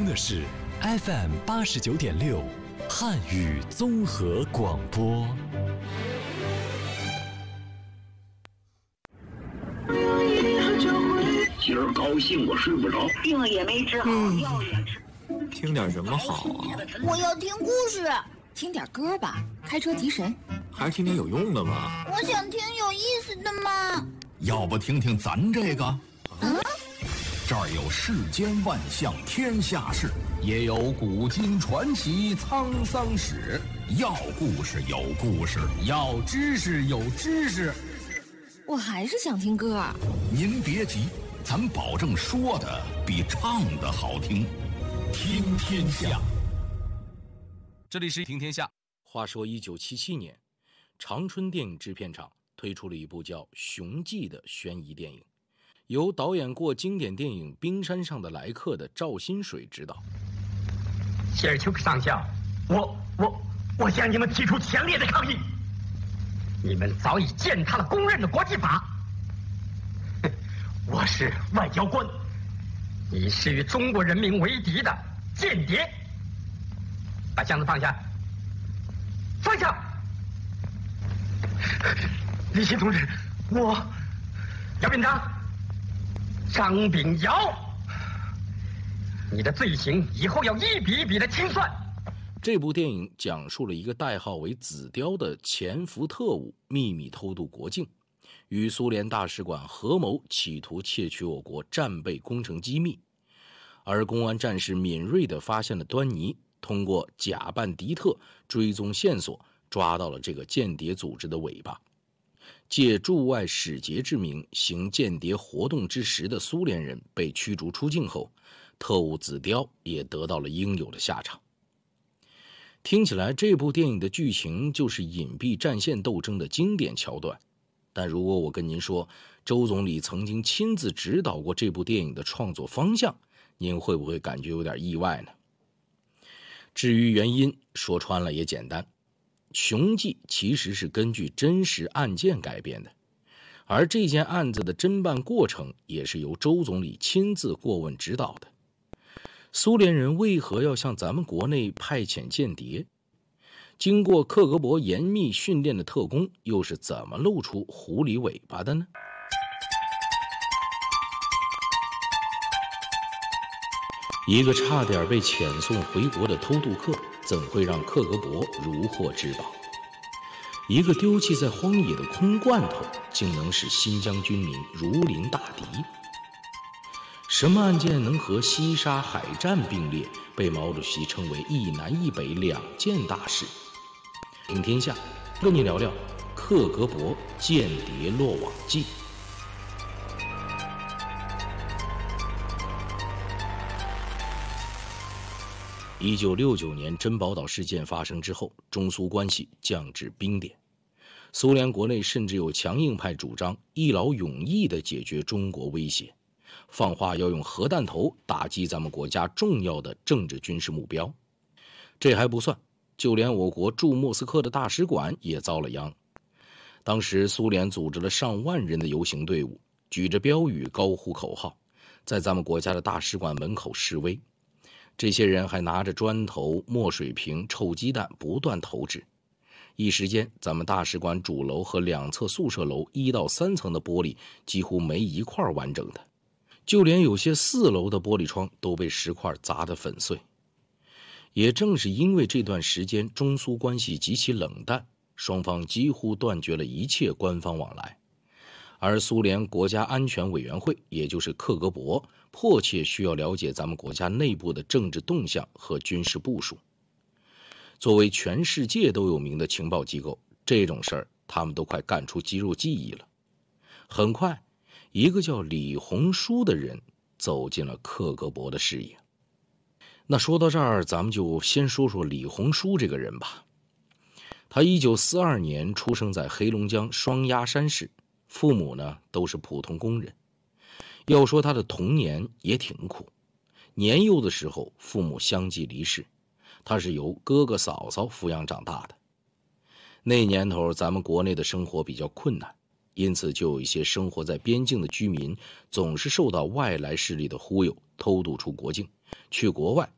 的是 FM89.6汉语综合广播。 今儿高兴我睡不着， 病也没治好，药也吃。 听点什么好啊？ 我要听故事。 听点歌吧，开车提神。 还是听点有用的吧。 我想听有意思的嘛。 要不听听咱这个？这儿有世间万象天下事，也有古今传奇沧桑史。要故事有故事，要知识有知识。 我还是想听歌。 您别急，咱保证说的比唱的好听。听天下。 这里是听天下。话说1977年，长春电影制片厂推出了一部叫《熊记》的悬疑电影，由导演过经典电影《冰山上的来客》的赵新水执导。 谢尔丘克上校，我向你们提出强烈的抗议！你们早已践踏了公认的国际法。我是外交官，你是与中国人民为敌的间谍。把箱子放下，放下！李欣同志，姚便章，张炳尧，你的罪行以后要一笔一笔的清算。 这部电影讲述了一个代号为子雕的潜伏特务秘密偷渡国境，与苏联大使馆合谋企图窃取我国战备工程机密，而公安战士敏锐地发现了端倪，通过假扮敌特追踪线索，抓到了这个间谍组织的尾巴。借驻外使节之名行间谍活动之实的苏联人被驱逐出境后，特务子雕也得到了应有的下场。听起来这部电影的剧情就是隐蔽战线斗争的经典桥段，但如果我跟您说周总理曾经亲自指导过这部电影的创作方向，您会不会感觉有点意外呢？至于原因，说穿了也简单，《熊记》其实是根据真实案件改编的，而这件案子的侦办过程也是由周总理亲自过问指导的。苏联人为何要向咱们国内派遣间谍？经过克格勃严密训练的特工又是怎么露出狐狸尾巴的呢？一个差点被遣送回国的偷渡客，怎会让克格勃如获至宝？一个丢弃在荒野的空罐头，竟能使新疆军民如临大敌？什么案件能和西沙海战并列，被毛主席称为一南一北两件大事？听天下跟你聊聊克格勃间谍落网记。1969年珍宝岛事件发生之后，中苏关系降至冰点，苏联国内甚至有强硬派主张一劳永逸地解决中国威胁，放话要用核弹头打击咱们国家重要的政治军事目标。这还不算，就连我国驻莫斯科的大使馆也遭了殃。当时苏联组织了上万人的游行队伍，举着标语高呼口号，在咱们国家的大使馆门口示威。这些人还拿着砖头、墨水瓶、臭鸡蛋不断投掷，一时间咱们大使馆主楼和两侧宿舍楼1到3层的玻璃几乎没一块完整的，就连有些4楼的玻璃窗都被石块砸得粉碎。也正是因为这段时间中苏关系极其冷淡，双方几乎断绝了一切官方往来，而苏联国家安全委员会，也就是克格勃，迫切需要了解咱们国家内部的政治动向和军事部署。作为全世界都有名的情报机构，这种事儿他们都快干出肌肉记忆了。很快，一个叫李鸿书的人走进了克格勃的视野。那说到这儿，咱们就先说说李鸿书这个人吧。他1942年出生在黑龙江双鸭山市，父母呢都是普通工人。要说他的童年也挺苦，年幼的时候父母相继离世，他是由哥哥嫂嫂抚养长大的。那年头咱们国内的生活比较困难，因此就有一些生活在边境的居民总是受到外来势力的忽悠，偷渡出国境，去国外